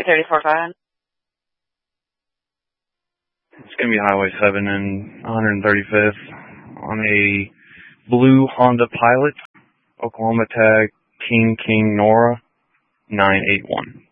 34.5. It's going to be Highway 7 and 135th on a blue Honda Pilot, Oklahoma tag King Nora 981.